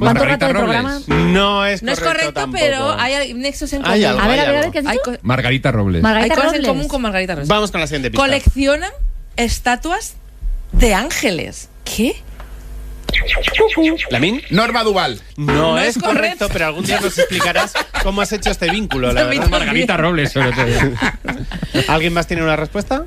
¿Cuánto rato de programa? No es correcto, tampoco. Pero hay nexos en común. Hay algo, A ver, algo. ¿qué has dicho? Margarita Robles. Margarita Hay cosas en Robles. común con Margarita Robles. Vamos con la siguiente pista. Coleccionan estatuas de ángeles. ¿Qué? ¿Lamin? Norma Duval. No es es correcto, correcto. pero algún día nos explicarás cómo has hecho este vínculo, la verdad. Margarita Robles, sobre todo. ¿Alguien más tiene una respuesta?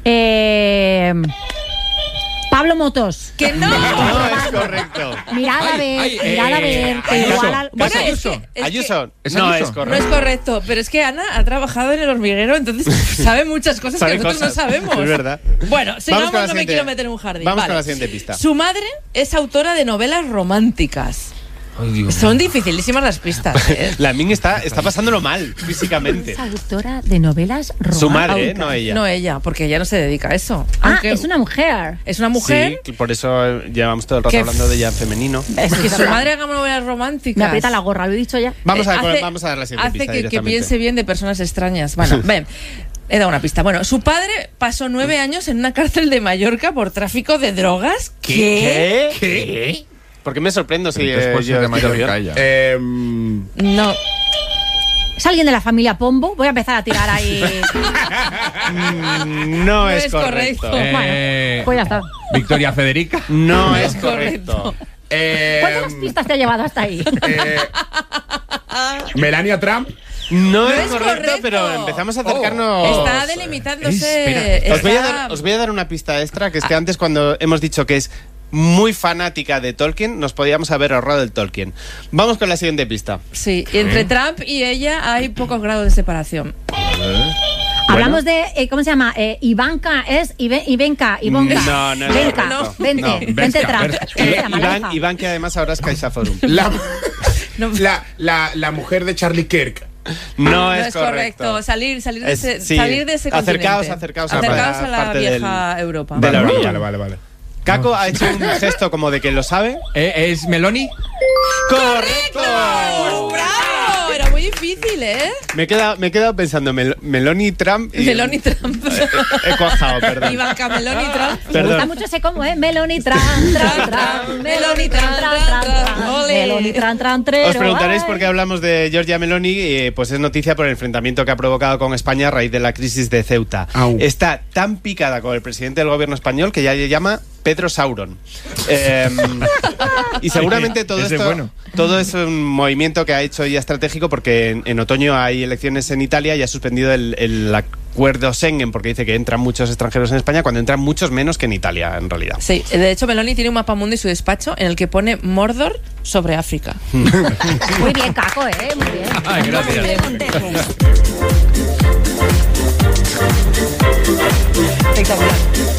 Pablo Motos. ¡Que no! No es correcto. Mirad a ver, mirad a ver. que Ayuso. igual al- Bueno, Caso es que- Ayuso. es que Ayuso. ¿Es No Ayuso? es no correcto. es correcto, pero es que Ana ha trabajado en el hormiguero, entonces sabe muchas cosas Sabe que nosotros cosas, no sabemos. es verdad. Bueno, sigamos, con la no me siguiente- quiero meter en un jardín. Vamos Vale. con la siguiente pista. Su madre es autora de novelas románticas. Ay, Dios. Son dificilísimas las pistas. Lamin está pasándolo mal físicamente. Es autora de novelas románticas. Su madre, no ella. No ella, porque ella no se dedica a eso. Ah, Aunque es una mujer. es una mujer Sí, por eso llevamos todo el rato Que- hablando de ella en femenino. Es que su madre haga novelas románticas. Me aprieta la gorra, lo he dicho ya. Vamos a Hace- dar la siguiente hace pista que directamente. piense bien de personas extrañas. Bueno, ven. He dado una pista. Bueno, su padre pasó 9 años en una cárcel de Mallorca por tráfico de drogas. ¿Qué? ¿Por qué me sorprendo si Entonces, pues, yo de estoy Mallorca bien? ella. No. ¿Es alguien de la familia Pombo? Voy a empezar a tirar ahí. No es correcto. Bueno, pues ya está. Victoria Federica. No es correcto. correcto. ¿Cuántas pistas te ha llevado hasta ahí? Melania Trump. No es es correcto, correcto. pero empezamos a acercarnos. Está delimitándose. Espera. Os voy a dar una pista extra, que es que antes cuando hemos dicho que es muy fanática de Tolkien, nos podíamos haber ahorrado el Tolkien. Vamos con la siguiente pista. Sí, entre Trump y ella hay pocos grados de separación. Hablamos de, ¿cómo se llama? Ivanka, es Ivanka. No es Venga, correcto. vente, No, vente Vesca, Trump. Vesca. ¿Cómo se llama? La hija. Iván, que además ahora es Caixa Forum. No, La mujer de Charlie Kirk. No no es es correcto. Salir de ese Acercaos continente. acercaos a la la parte vieja del- Europa. de la orilla. Vale. Caco ha hecho un gesto como de que lo sabe. ¿Es Meloni? ¡Correcto! ¡Bravo! Era muy difícil, ¿eh? Me he quedado pensando Meloni Trump y Meloni Trump. he cuajado, perdón. Ivanka Meloni Trump. Me gusta Perdón. mucho ese combo, ¿eh? Meloni tran, Meloni tran, Ole. Meloni tran, Os preguntaréis por qué hablamos de Giorgia Meloni, pues es noticia por el enfrentamiento que ha provocado con España a raíz de la crisis de Ceuta. Au. Está tan picada con el presidente del gobierno español que ya le llama Pedro Sauron. Y seguramente todo Ese esto, bueno. todo es un movimiento que ha hecho ella estratégico porque en otoño hay elecciones en Italia y ha suspendido el acuerdo Schengen porque dice que entran muchos extranjeros en España cuando entran muchos menos que en Italia, en realidad. Sí, de hecho Meloni tiene un mapamundi en su despacho en el que pone Mordor sobre África. Muy bien, Caco, ¿eh? Muy bien. Ay, gracias. Espectacular.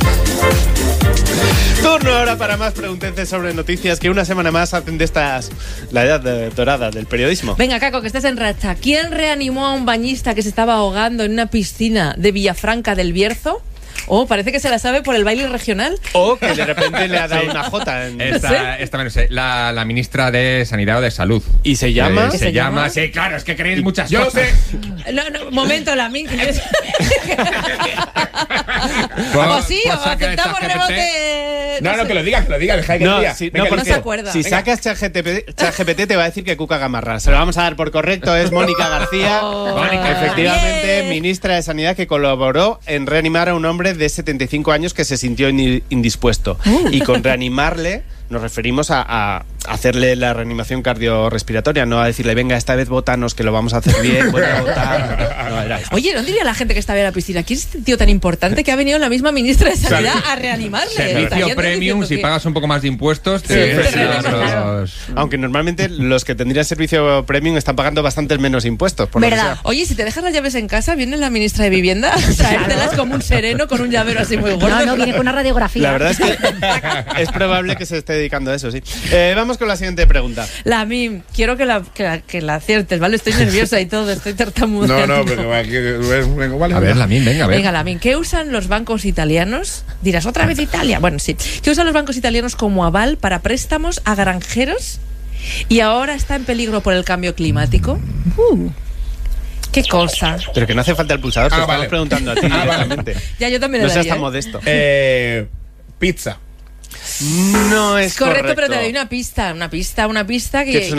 Turno ahora para más preguntences sobre noticias que una semana más hacen de estas la edad dorada del periodismo. Venga, Caco, que estás en racha. ¿Quién reanimó a un bañista que se estaba ahogando en una piscina de Villafranca del Bierzo? Oh, parece que se la sabe por el baile regional. O que de repente le ha dado una jota. Esta me lo sé. La ministra de Sanidad o de Salud. ¿Y se llama? ¿Qué Se se llama? llama, sí, claro, es que queréis muchas Yo cosas. sé. No, momento, la min. O sí, o aceptamos rebote. No, que lo diga, deja que No, lo diga. si, Venga, no, no porque se acuerda. si Venga. sacas ChatGPT te va a decir que Cuca Gamarra. Se lo vamos a dar por correcto. Es Mónica García, Mónica. efectivamente, Bien. ministra de Sanidad, que colaboró en reanimar a un hombre de 75 años que se sintió indispuesto. Y con reanimarle nos referimos a hacerle la reanimación cardiorrespiratoria, no a decirle, venga, esta vez bótanos, que lo vamos a hacer bien, vuelve a votar. No, era esto. Oye, ¿no diría la gente que estaba en la piscina? ¿Quién es este tío tan importante que ha venido la misma ministra de Sanidad a reanimarle? Servicio Estarían premium, diciendo si que- pagas un poco más de impuestos, Sí, te te ves reaniman, los- Aunque normalmente los que tendrían servicio premium están pagando bastantes menos impuestos. Por lo que ¿Verdad? sea. Oye, si te dejas las llaves en casa, viene la ministra de Vivienda a traértelas como un sereno con un llavero así muy gordo. No, viene con una radiografía. La verdad es que es probable que se esté dedicando a eso, sí. Vamos con la siguiente pregunta. La MIM, quiero que la aciertes, ¿vale? Estoy nerviosa y todo, estoy tartamudeando. No, pero venga, vale. A ver, Lamin, venga, a ver. Venga, Lamin, ¿qué usan los bancos italianos? Dirás, ¿otra vez Italia? Bueno, sí. ¿Qué usan los bancos italianos como aval para préstamos a granjeros? Y ahora está en peligro por el cambio climático. ¿Qué cosa? Pero que no hace falta el pulsador, te Ah, estamos vale. preguntando a ti directamente. Ya, yo también No le seas daría, tan ¿eh? modesto. Pizza. No es Correcto, pero te doy una pista que... Que es